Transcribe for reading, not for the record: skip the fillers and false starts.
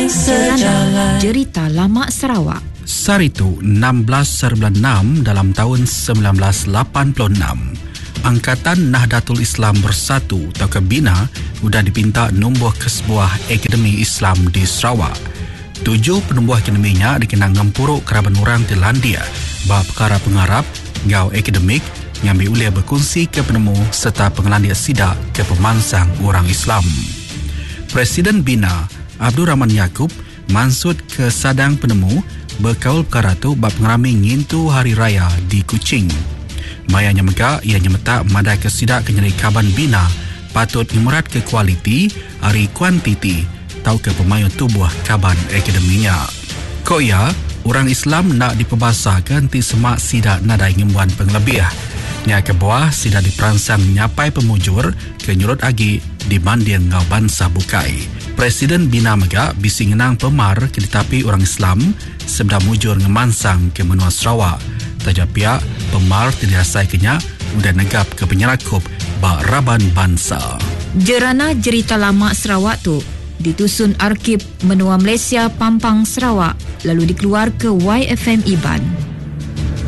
Cerana Cerita Lama Sarawak. Saritu 16/6 dalam tahun 1986. Angkatan Nahdlatul Islam Bersatu atau Bina sudah dipinta numbuh ke sebuah akademi Islam di Sarawak. 7 penubuh akademinya dikenang ngempuruk keraban orang di Landia bab perkara pengarap, ngau akademik, ngambil ulia berkongsi ke penemu serta pengelandia sidak ke pemansang orang Islam. Presiden Bina, Abdul Rahman Yaakob, mansut ke sadang penemu berkaul perkara tu bab pengerami ngintu hari raya di Kuching. Mayanya mega ia nyemetak madai ke sidak kenyeri kaban Bina patut imurat ke kualiti hari kuantiti tau ke pemain tubuh kaban akademinya. Koya, orang Islam nak diperbasahkan ti semak sidak nadai ngimbuan penglebih. Nya ke bawah sidak diperansang nyapai pemujur ke nyurut agi di mandian ngau bansa bukai. Presiden Bina Megak bising ngenang pemar ke ditapi orang Islam sebeda mujur ngemansang ke menua Sarawak. Tajak pihak pemar tidak rasai kenya udah negap ke penyerakup bak raban bangsa. Cerana Cerita Lama Sarawak tu ditusun Arkib Menua Malaysia Pampang Sarawak lalu dikeluar ke YFM Iban.